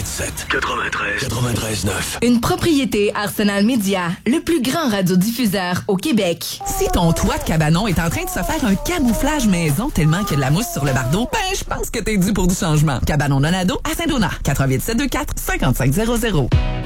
93.9. Une propriété Arsenal Media, le plus grand radiodiffuseur au Québec. Si ton toit de cabanon est en train de se faire un camouflage maison tellement qu'il y a de la mousse sur le bardeau, ben je pense que t'es dû pour du changement. Cabanon Donado à Saint-Donat. 88 724 5500.